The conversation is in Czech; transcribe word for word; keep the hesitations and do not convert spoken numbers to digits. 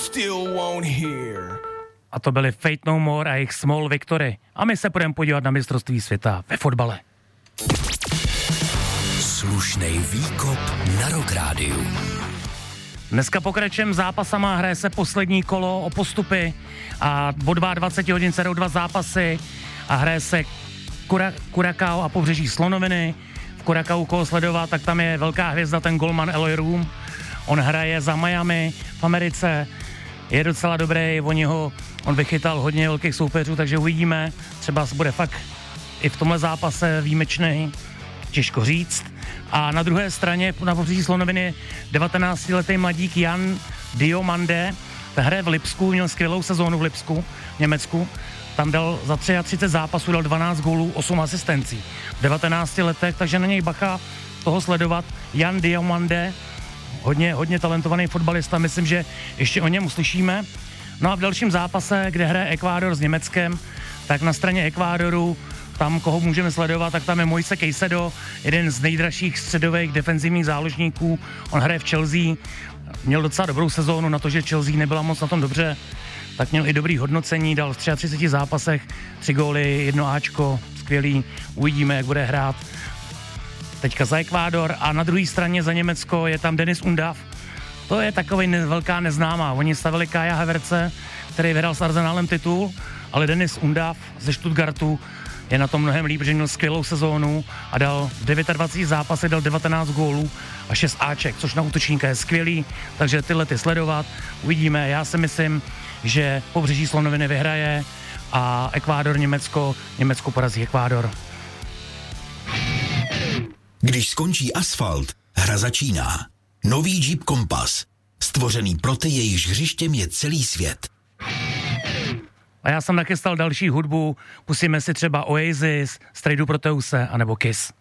still won't hear. A to byly Fate No More a jejich Small Victory. A my se půjdeme podívat na mistrovství světa ve fotbale. Slušnej výkop na Rock Rádiu. Dneska pokračujeme zápasama, hraje se poslední kolo o postupy a o dvacet dva hodin se jdou dva zápasy a hraje se Kura, Curacao a Pobřeží Slonoviny. V Curacao koho sledovat, tak tam je velká hvězda, ten golman Eloy Room. On hraje za Miami v Americe, je docela dobrý, oni ho, on vychytal hodně velkých soupeřů, takže uvidíme, třeba bude fakt i v tomhle zápase výjimečný, těžko říct. A na druhé straně na Pobřeží Slonoviny devatenáctiletý mladík Jan Diomande, ten hraje v Lipsku, měl skvělou sezónu v Lipsku, v Německu. Tam dal za třicet tři zápasů, dal dvanáct gólů, osm asistencí. V devatenácti letech, takže na něj bacha toho sledovat. Jan Diomande, hodně, hodně talentovaný fotbalista, myslím, že ještě o něm uslyšíme. No a v dalším zápase, kde hraje Ekvádor s Německem, tak na straně Ekvádoru, tam koho můžeme sledovat, tak tam je Moise Caicedo, jeden z nejdražších středových defenzivních záložníků. On hraje v Chelsea, měl docela dobrou sezónu na to, že Chelsea nebyla moc na tom dobře, tak měl i dobrý hodnocení, dal v třiceti třech zápasech tři góly, jedno áčko, skvělý, uvidíme, jak bude hrát teďka za Ekvádor. A na druhé straně za Německo je tam Denis Undav, to je takovej ne- velká neznámá, oni stavili Kaja Havertze, který vyhrál s Arsenálem titul, ale Denis Undav ze Stuttgartu je na tom mnohem líp, že měl skvělou sezónu a dal v dvaceti devíti zápasech dal devatenáct gólů a šest áček, což na útočníka je skvělý, takže tyhle ty sledovat, uvidíme. Já si myslím, že Pobřeží Slonoviny vyhraje a Ekvádor, Německo, Německo porazí Ekvádor. Když skončí asfalt, hra začíná. Nový Jeep Compass, stvořený pro ty, jejichž hřištěm je celý svět. A já jsem nachystal další hudbu, pustíme si třeba Oasis, Stray do Proteuse anebo Kiss.